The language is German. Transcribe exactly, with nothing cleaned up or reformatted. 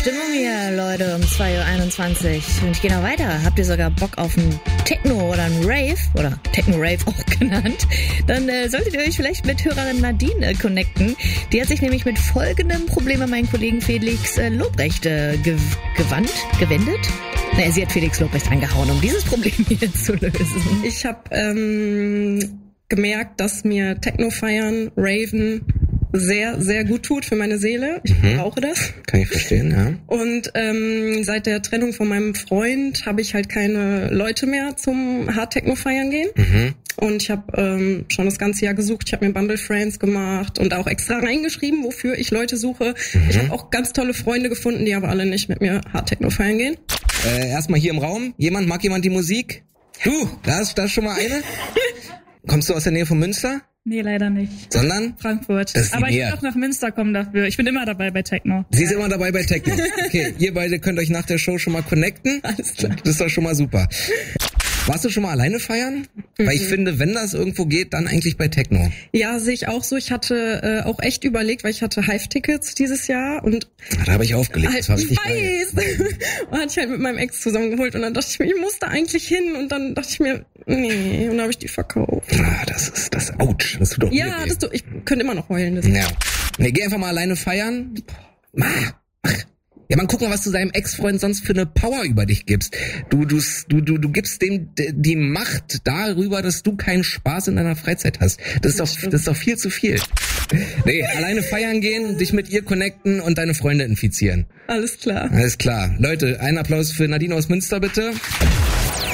Stimmung hier, Leute, um zwei Uhr einundzwanzig. Und ich gehe noch weiter. Habt ihr sogar Bock auf einen Techno oder einen Rave, oder Techno-Rave auch genannt, dann äh, solltet ihr euch vielleicht mit Hörerin Nadine äh, connecten. Die hat sich nämlich mit folgendem Problem an meinen Kollegen Felix äh, Lobrecht äh, gew- gewandt, gewendet. Naja, sie hat Felix Lobrecht angehauen, um dieses Problem hier zu lösen. Ich habe ähm, gemerkt, dass mir Techno feiern, Raven sehr, sehr gut tut für meine Seele. Ich mhm. brauche das. Kann ich verstehen, ja. Und ähm, seit der Trennung von meinem Freund habe ich halt keine Leute mehr zum Hard-Techno feiern gehen. Mhm. Und ich habe ähm, schon das ganze Jahr gesucht. Ich habe mir Bumble Friends gemacht und auch extra reingeschrieben, wofür ich Leute suche. Mhm. Ich habe auch ganz tolle Freunde gefunden, die aber alle nicht mit mir Hard-Techno feiern gehen. Äh, erstmal hier im Raum. Jemand, mag jemand die Musik? Du, da ist, da ist schon mal eine. Kommst du aus der Nähe von Münster? Nee, leider nicht. Sondern? Frankfurt. Das ist Aber ich näher. will auch nach Münster kommen dafür. Ich bin immer dabei bei Techno. Sie ist immer dabei bei Techno. Okay, ihr beide könnt euch nach der Show schon mal connecten. Alles klar. Das ist doch schon mal super. Warst du schon mal alleine feiern? Mhm. Weil ich finde, wenn das irgendwo geht, dann eigentlich bei Techno. Ja, sehe ich auch so. Ich hatte äh, auch echt überlegt, weil ich hatte Hive-Tickets dieses Jahr und Ach, da habe ich aufgelegt. Das war ich richtig weiß. geil. Und hatte ich halt mit meinem Ex zusammengeholt und dann dachte ich mir, ich muss da eigentlich hin und dann dachte ich mir, nee, und dann habe ich die verkauft. Ah, das ist das. Autsch, das tut doch Ja, weh. das tut, ich könnte immer noch heulen. Das Ja. Nee, geh einfach mal alleine feiern. Ma, ach. Ja, man guck mal, was du deinem Ex-Freund sonst für eine Power über dich gibst. Du, du, du, du, du gibst dem die Macht darüber, dass du keinen Spaß in deiner Freizeit hast. Das ist doch, das ist doch viel zu viel. Nee, alleine feiern gehen, dich mit ihr connecten und deine Freunde infizieren. Alles klar. Alles klar. Leute, einen Applaus für Nadine aus Münster, bitte.